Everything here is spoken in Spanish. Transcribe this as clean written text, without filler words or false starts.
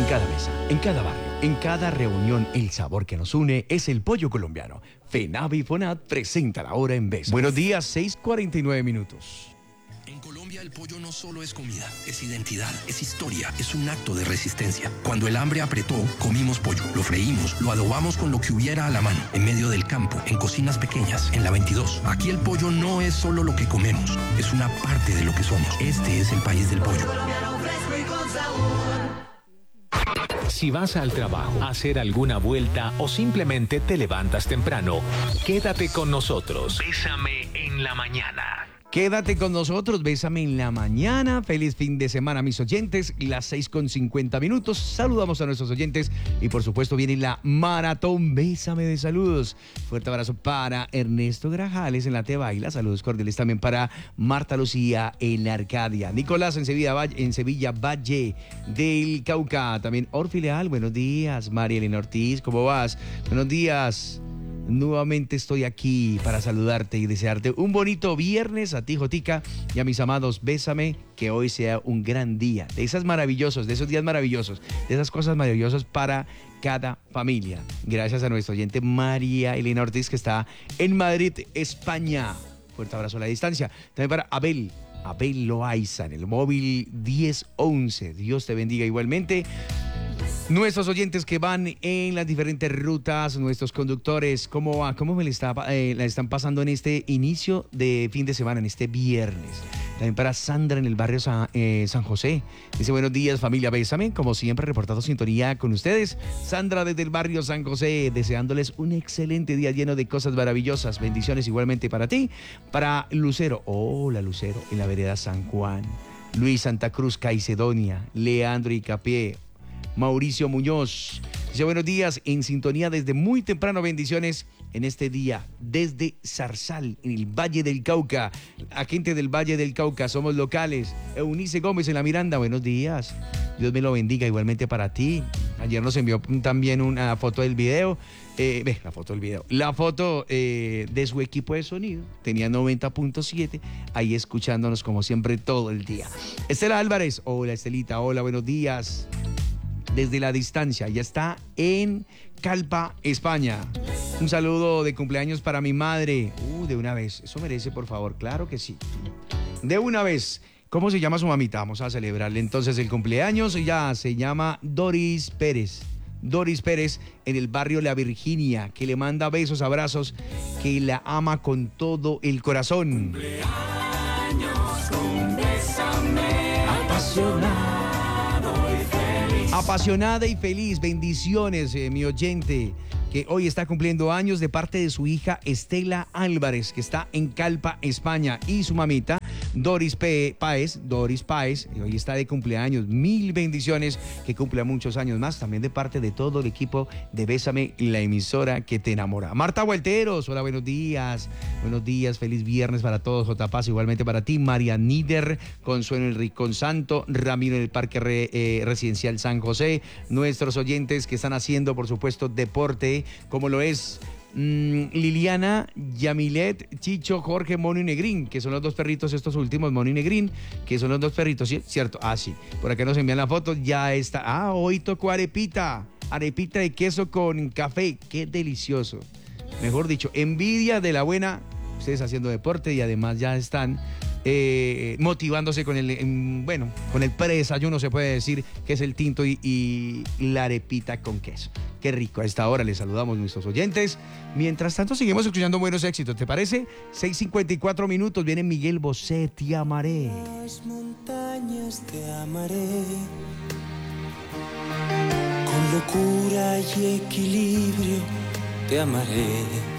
En cada mesa, en cada barrio, en cada reunión, el sabor que nos une es el pollo colombiano. FENAVI y FONAT presenta la hora en Besa. Buenos días, 6:49 minutos. En Colombia el pollo no solo es comida, es identidad, es historia, es un acto de resistencia. Cuando el hambre apretó, comimos pollo, lo freímos, lo adobamos con lo que hubiera a la mano, en medio del campo, en cocinas pequeñas, en la 22. Aquí el pollo no es solo lo que comemos, es una parte de lo que somos. Este es el país del pollo. Si vas al trabajo, a hacer alguna vuelta o simplemente te levantas temprano, quédate con nosotros. Bésame en la mañana. Quédate con nosotros, Bésame en la mañana. Feliz fin de semana, mis oyentes. Las 6:50 minutos. Saludamos a nuestros oyentes y, por supuesto, viene la maratón Bésame de saludos. Fuerte abrazo para Ernesto Grajales en la Te Baila. Saludos cordiales también para Marta Lucía en la Arcadia. Nicolás en Sevilla Valle del Cauca. También Orfi Leal. Buenos días. María Elena Ortiz, ¿cómo vas? Buenos días. Nuevamente estoy aquí para saludarte y desearte un bonito viernes a ti, Jotica, y a mis amados. Bésame, que hoy sea un gran día, de esos días maravillosos, de esas cosas maravillosas para cada familia. Gracias a nuestro oyente María Elena Ortiz, que está en Madrid, España. Fuerte abrazo a la distancia. También para Abel Loaiza en el móvil 1011. Dios te bendiga igualmente. Nuestros oyentes que van en las diferentes rutas, nuestros conductores, ¿cómo va? ¿Cómo la están pasando en este inicio de fin de semana, en este viernes? También para Sandra en el barrio San José. Dice, buenos días, familia Bésame. Como siempre, reportando sintonía con ustedes. Sandra desde el barrio San José, deseándoles un excelente día lleno de cosas maravillosas. Bendiciones igualmente para ti. Para Lucero. Hola, Lucero, en la vereda San Juan. Luis Santa Cruz, Caicedonia. Leandro Icapié. Mauricio Muñoz dice, buenos días, en sintonía desde muy temprano, bendiciones en este día, desde Zarzal, en el Valle del Cauca. A gente del Valle del Cauca, somos locales. Eunice Gómez en la Miranda, buenos días. Dios me lo bendiga, igualmente para ti. Ayer nos envió también una foto del video. La foto de su equipo de sonido. Tenía 90.7, ahí escuchándonos como siempre todo el día. Estela Álvarez, hola Estelita, hola, buenos días. Desde la distancia, ya está en Calpa, España. Un saludo de cumpleaños para mi madre. De una vez, eso merece, por favor, claro que sí. De una vez, ¿cómo se llama su mamita? Vamos a celebrarle entonces el cumpleaños. Ella se llama Doris Pérez. Doris Pérez en el barrio La Virginia, que le manda besos, abrazos, que la ama con todo el corazón. Cumpleaños con Bésame, Apasionada y feliz, bendiciones, mi oyente, que hoy está cumpliendo años de parte de su hija Estela Álvarez, que está en Calpa, España, y su mamita Doris Páez, y hoy está de cumpleaños. Mil bendiciones, que cumpla muchos años más, también de parte de todo el equipo de Bésame, la emisora que te enamora. Marta Vuelteros, hola, buenos días, feliz viernes para todos. J. Paz, igualmente para ti. María Nider, Consuelo el Ricón Santo, Ramiro en el Parque Residencial San José, nuestros oyentes que están haciendo, por supuesto, deporte, como lo es Liliana, Yamilet, Chicho, Jorge, Mono y Negrín, que son los dos perritos, estos últimos, Mono y Negrín, que son los dos perritos, ¿cierto? Sí, por acá nos envían la foto, ya está. Hoy tocó arepita de queso con café, qué delicioso. Mejor dicho, envidia de la buena, ustedes haciendo deporte y además ya están motivándose con el predesayuno, se puede decir, que es el tinto y la arepita con queso. Qué rico. A esta hora les saludamos a nuestros oyentes. Mientras tanto, seguimos escuchando buenos éxitos, ¿te parece? 6:54 minutos, viene Miguel Bosé, Te amaré. Las montañas te amaré, con locura y equilibrio te amaré.